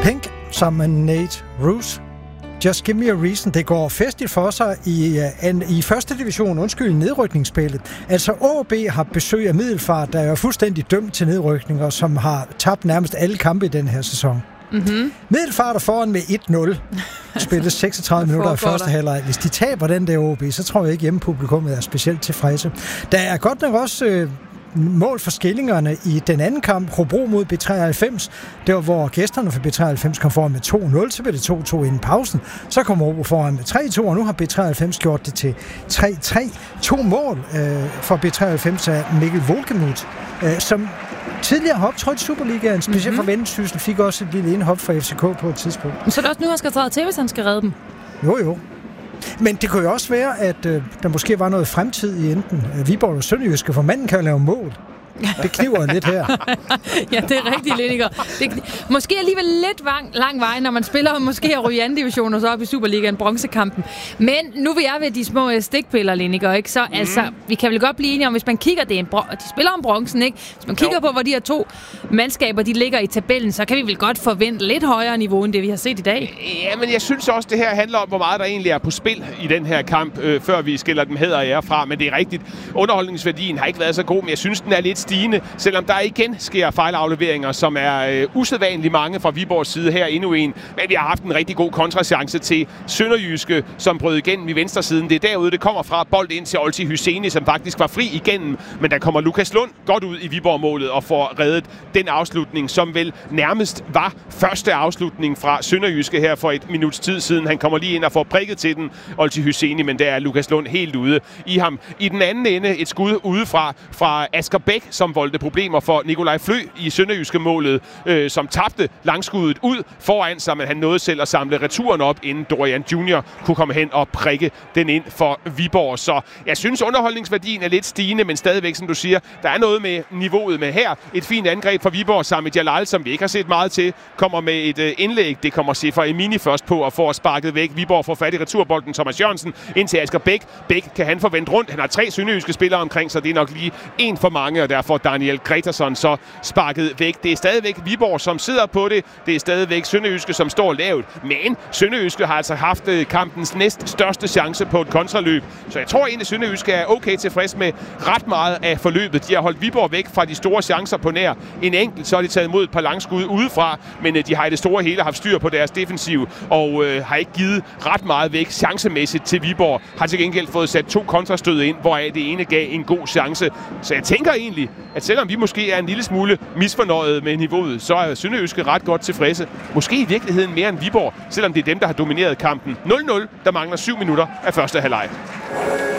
Pink sammen med Nate Ruess. Just Give Me a Reason. Det går festligt for sig i første division, i nedrykningsspillet. Altså AaB har besøg af Middelfart, der er fuldstændig dømt til nedrykning, og som har tabt nærmest alle kampe i den her sæson. Mm-hmm. Middelfart er foran med 1-0. Spilles 36 minutter i første halvleg. Hvis de taber den der AaB, så tror jeg ikke hjemmepublikummet er specielt tilfredse. Der er godt nok også mål for skillingerne i den anden kamp, Hobro mod B93. Det var, hvor gæsterne for B93 kom foran med 2-0, så blev det 2-2 inden pausen. Så kom Hobro foran med 3-2, og nu har B93 gjort det til 3-3. 2 mål for B93 af Mikkel Volkemuth, som tidligere har optrådt i Superligaen, specielt for Vendsyssel, fik også et lille indhop fra FCK på et tidspunkt. Så det er også nu, han skal træde til, hvis han skal redde dem? Jo. Men det kunne jo også være, at der måske var noget fremtid i enten Viborg og Sønderjyske, for manden kan jo lave mål. Det kniver lidt her. Ja, det er rigtigt, Linniger. Måske alligevel lidt lang vej, når man spiller måske at ryge anden division og så op i Superligaen, bronzekampen. Men nu vil jeg ved de små stikpiller, Linniger, ikke? Så altså, vi kan vel godt blive enige om, hvis man kigger, de spiller om bronzen, ikke? Hvis man kigger på, hvor de her 2 mandskaber, de ligger i tabellen, så kan vi vel godt forvente lidt højere niveau, end det vi har set i dag. Ja, men jeg synes også, det her handler om, hvor meget der egentlig er på spil i den her kamp, før vi skiller dem hæder og ære fra. Men det er rigtigt. Underholdningsværdien har ikke været så god, men jeg synes, den er lidt stigende, selvom der igen sker fejlafleveringer, som er usædvanligt mange fra Viborgs side her endnu en. Men vi har haft en rigtig god kontrachance til Sønderjyske, som brød igennem i venstre siden. Det er derude, det kommer fra. Bold ind til Olti Hyseni, som faktisk var fri igennem, men der kommer Lukas Lund godt ud i Viborg-målet og får reddet den afslutning, som vel nærmest var første afslutning fra Sønderjyske her for et minuts tid siden. Han kommer lige ind og får prikket til den, Olti Hyseni, men der er Lukas Lund helt ude i ham. I den anden ende et skud udefra fra Asger Bæk, som voldte problemer for Nikolaj Flø i Sønderjyske målet, som tabte langskuddet ud foran sig, men han nåede selv at samle returen op, inden Dorian Junior kunne komme hen og prikke den ind for Viborg. Så jeg synes, underholdningsværdien er lidt stigende, men stadigvæk, som du siger, der er noget med niveauet med her. Et fint angreb fra Viborg, Sami Jalal, som vi ikke har set meget til, kommer med et indlæg. Det kommer Sefer Emini først på og får sparket væk. Viborg får fat i returbolden, Thomas Jørgensen ind til Asger Bæk. Bæk kan han forvente rundt. Han har 3 sønderjyske spillere omkring, så det er nok lige en for mange, og derfor Daniel Gretarsson så sparket væk. Det er stadigvæk Viborg, som sidder på det. Det er stadigvæk Sønderjyske, som står lavt. Men Sønderjyske har altså haft kampens næst største chance på et kontraløb. Så jeg tror egentlig, Sønderjyske er okay tilfreds med ret meget af forløbet. De har holdt Viborg væk fra de store chancer på nær. En enkelt, så har de taget imod et par langskud udefra, men de har i det store hele haft styr på deres defensiv og har ikke givet ret meget væk chancemæssigt til Viborg. Har til gengæld fået sat 2 kontrastød ind, hvoraf det ene gav en god chance. Så jeg tænker egentlig, at selvom vi måske er en lille smule misfornøjet med niveauet, så er Sønderjyske ret godt tilfredse. Måske i virkeligheden mere end Viborg, selvom det er dem, der har domineret kampen. 0-0, der mangler 7 minutter af første halvleg.